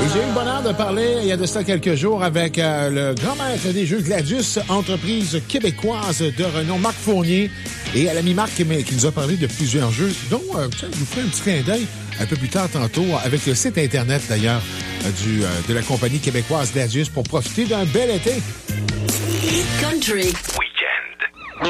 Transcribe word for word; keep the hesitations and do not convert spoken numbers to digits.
Et j'ai eu le bonheur de parler il y a de cela quelques jours avec euh, le grand maître des jeux Gladius, entreprise québécoise de renom, Marc Fournier, et à l'ami Marc qui, qui nous a parlé de plusieurs jeux, dont euh, je vous ferai un petit clin d'œil un peu plus tard tantôt avec le site Internet d'ailleurs du, euh, de la compagnie québécoise Gladius pour profiter d'un bel été. Country. Oui.